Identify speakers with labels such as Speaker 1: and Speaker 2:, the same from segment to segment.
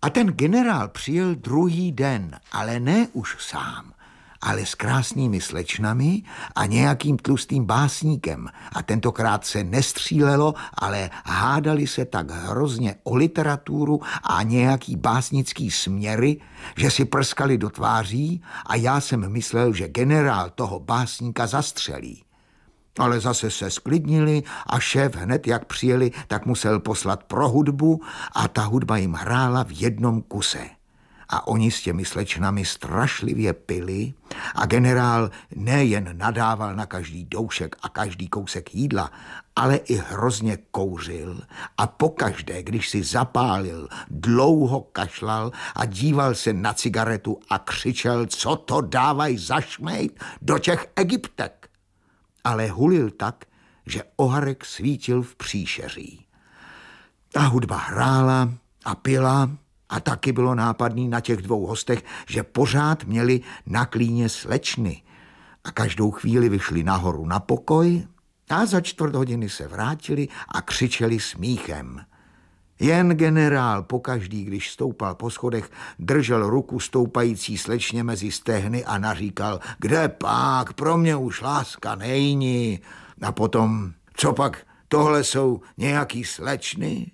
Speaker 1: A ten generál přijel druhý den, ale ne už sám, ale s krásnými slečnami a nějakým tlustým básníkem. A tentokrát se nestřílelo, ale hádali se tak hrozně o literaturu a nějaký básnický směry, že si prskali do tváří a já jsem myslel, že generál toho básníka zastřelí. Ale zase se sklidnili a šéf hned, jak přijeli, tak musel poslat pro hudbu a ta hudba jim hrála v jednom kuse. A oni s těmi slečnami strašlivě pili a generál nejen nadával na každý doušek a každý kousek jídla, ale i hrozně kouřil a pokaždé, když si zapálil, dlouho kašlal a díval se na cigaretu a křičel, co to dávaj zašmejt do těch Egyptek. Ale hulil tak, že oharek svítil v příšeří. Ta hudba hrála a pila a taky bylo nápadný na těch dvou hostech, že pořád měli na klíně slečny a každou chvíli vyšli nahoru na pokoj a za 4 hodiny se vrátili a křičeli smíchem. Jen generál pokaždý, když stoupal po schodech, držel ruku stoupající slečně mezi stehny a naříkal, kde pak, pro mě už láska nejní. A potom, co pak, tohle jsou nějaký slečny?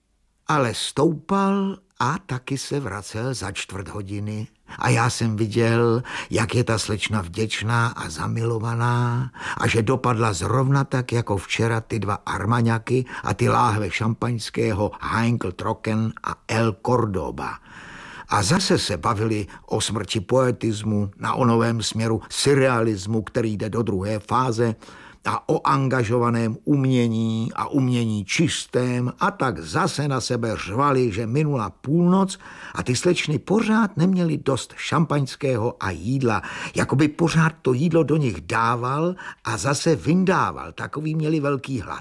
Speaker 1: Ale stoupal a taky se vracel za 4 hodiny. A já jsem viděl, jak je ta slečna vděčná a zamilovaná a že dopadla zrovna tak, jako včera ty 2 armaňaky a ty láhve šampaňského Heinkel Trocken a El Cordoba. A zase se bavili o smrti poetismu, o novém směru surrealismu, který jde do druhé fáze, a o angažovaném umění a umění čistém a tak zase na sebe řvali, že minula půlnoc a ty slečny pořád neměly dost šampaňského a jídla, jakoby pořád to jídlo do nich dával a zase vyndával, takový měli velký hlad.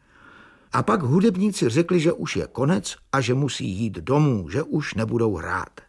Speaker 1: A pak hudebníci řekli, že už je konec a že musí jít domů, že už nebudou hrát.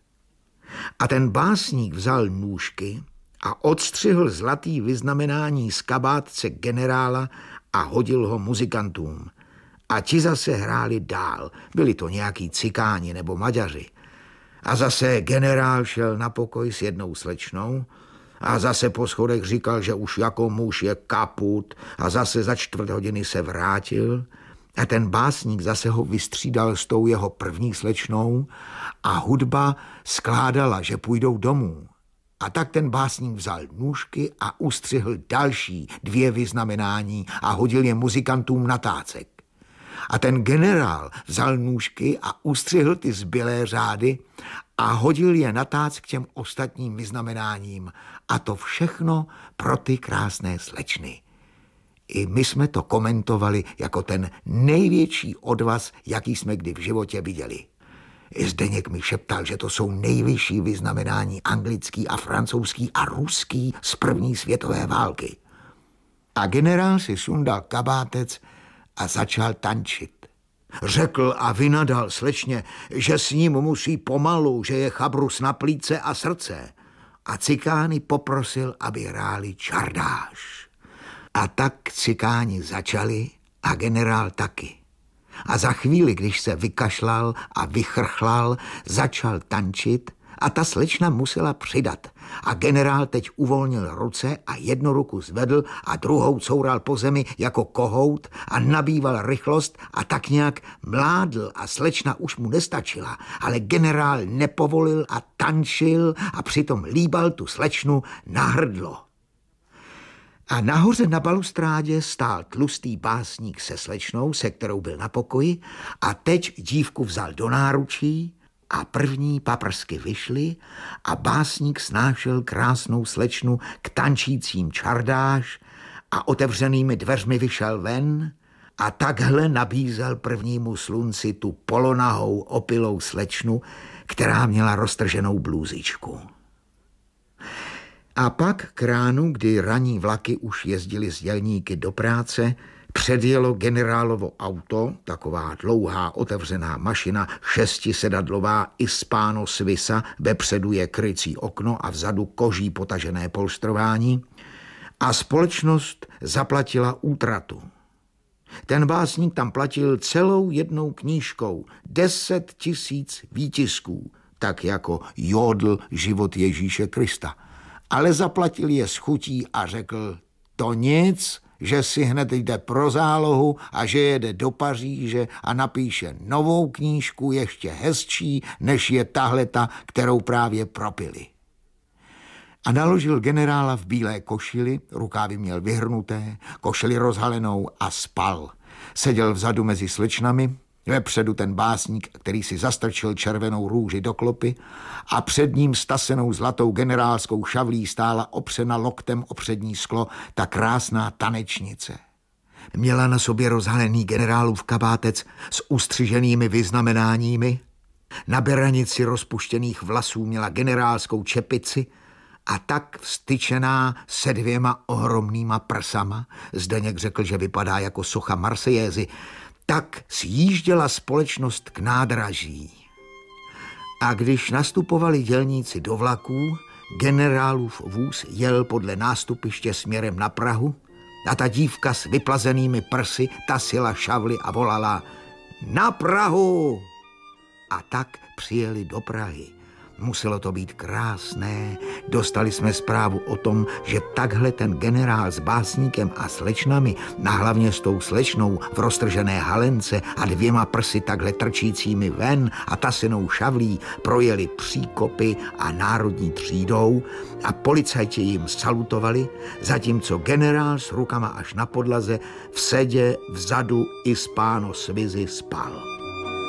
Speaker 1: A ten básník vzal nůžky a odstřihl zlatý vyznamenání z kabátce generála a hodil ho muzikantům. A ti zase hráli dál. Byli to nějaký cikáni nebo Maďaři. A zase generál šel na pokoj s jednou slečnou a zase po schodech říkal, že už jako muž je kaput a zase za 4 hodiny se vrátil a ten básník zase ho vystřídal s tou jeho první slečnou a hudba skládala, že půjdou domů. A tak ten básník vzal nůžky a ustřihl další 2 vyznamenání a hodil je muzikantům na tácek. A ten generál vzal nůžky a ustřihl ty zbylé řády a hodil je na tác k těm ostatním vyznamenáním. A to všechno pro ty krásné slečny. I my jsme to komentovali jako ten největší odvaz, jaký jsme kdy v životě viděli. Zdeněk mi šeptal, že to jsou nejvyšší vyznamenání anglický a francouzský a ruský z první světové války. A generál si sundal kabátec a začal tančit. Řekl a vynadal slečně, že s ním musí pomalu, že je chabrus na plíce a srdce. A cikány poprosil, aby hráli čardáš. A tak cikáni začali a generál taky. A za chvíli, když se vykašlal a vychrchlal, začal tančit a ta slečna musela přidat. A generál teď uvolnil ruce a jednu ruku zvedl a druhou coural po zemi jako kohout a nabýval rychlost a tak nějak mládl a slečna už mu nestačila, ale generál nepovolil a tančil a přitom líbal tu slečnu na hrdlo. A nahoře na balustrádě stál tlustý básník se slečnou, se kterou byl na pokoji, a teď dívku vzal do náručí a první paprsky vyšly a básník snášel krásnou slečnu k tančícím čardáš a otevřenými dveřmi vyšel ven a takhle nabízel prvnímu slunci tu polonahou opilou slečnu, která měla roztrženou blůzičku. A pak k ránu, kdy ranní vlaky už jezdily s dělníky do práce, předjelo generálovo auto, taková dlouhá otevřená mašina, 6sedadlová Hispano Suiza, vepředu je krycí okno a vzadu koží potažené polstrování, a společnost zaplatila útratu. Ten básník tam platil celou jednou knížkou 10 000 výtisků, tak jako Jodl život Ježíše Krista. Ale zaplatil je s chutí a řekl, to nic, že si hned jde pro zálohu a že jede do Paříže a napíše novou knížku ještě hezčí, než je tahleta, kterou právě propili. A naložil generála v bílé košili, rukávy měl vyhrnuté, košili rozhalenou a spal. Seděl vzadu mezi slečnami, vepředu ten básník, který si zastrčil červenou růži do klopy a před ním stasenou zlatou generálskou šavlí stála opřena loktem o přední sklo ta krásná tanečnice. Měla na sobě rozhalený generálův kabátec s ustřiženými vyznamenáními, na beranici rozpuštěných vlasů měla generálskou čepici a tak vstyčená se 2 ohromnýma prsama, Zdeněk řekl, že vypadá jako socha Marsejézy, tak sjížděla společnost k nádraží. A když nastupovali dělníci do vlaků, generálův vůz jel podle nástupiště směrem na Prahu a ta dívka s vyplazenými prsy tasila šavly a volala na Prahu! A tak přijeli do Prahy. Muselo to být krásné. Dostali jsme zprávu o tom, že takhle ten generál s básníkem a slečnami, a hlavně s tou slečnou v roztržené halence a 2 prsy takhle trčícími ven a tasenou šavlí projeli Příkopy a Národní třídou a policajti jim salutovali, zatímco generál s rukama až na podlaze v sedě vzadu i spáno svizy spal.